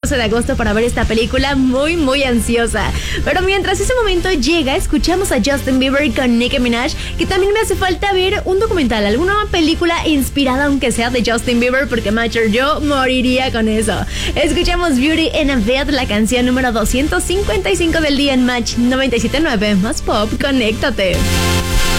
14 de agosto para ver esta película muy, muy ansiosa. Pero mientras ese momento llega, escuchamos a Justin Bieber con Nicki Minaj, que también me hace falta ver un documental, alguna película inspirada, aunque sea de Justin Bieber, porque macho, yo moriría con eso. Escuchamos Beauty and a Bed, la canción número 255 del día en Match 97.9. Más pop, conéctate.